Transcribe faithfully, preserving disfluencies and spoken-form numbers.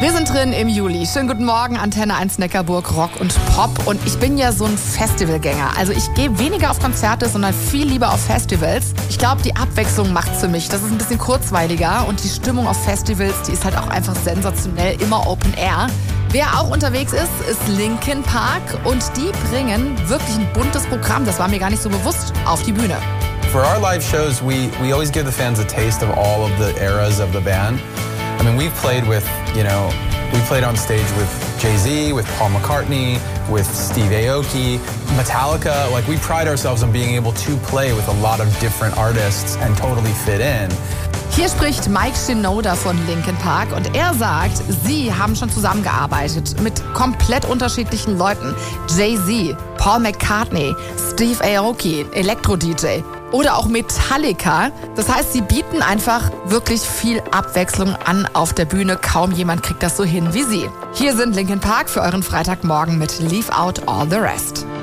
Wir sind drin im Juli. Schönen guten Morgen, Antenne eins Neckarburg, Rock und Pop. Und ich bin ja so ein Festivalgänger. Also ich gehe weniger auf Konzerte, sondern viel lieber auf Festivals. Ich glaube, die Abwechslung macht's für mich. Das ist ein bisschen kurzweiliger. Und die Stimmung auf Festivals, die ist halt auch einfach sensationell, immer Open Air. Wer auch unterwegs ist, ist Linkin Park. Und die bringen wirklich ein buntes Programm, das war mir gar nicht so bewusst, auf die Bühne. For our live shows, we, we always give the fans a taste of all of the eras of the band. I mean, we've played with, you know, we played on stage with Jay-Z, with Paul McCartney, with Steve Aoki, Metallica. Like, we pride ourselves on being able to play with a lot of different artists and totally fit in. Hier spricht Mike Shinoda von Linkin Park und er sagt, sie haben schon zusammengearbeitet mit komplett unterschiedlichen Leuten. Jay-Z, Paul McCartney, Steve Aoki, Elektro-D J oder auch Metallica. Das heißt, sie bieten einfach wirklich viel Abwechslung an auf der Bühne. Kaum jemand kriegt das so hin wie sie. Hier sind Linkin Park für euren Freitagmorgen mit Leave Out All the Rest.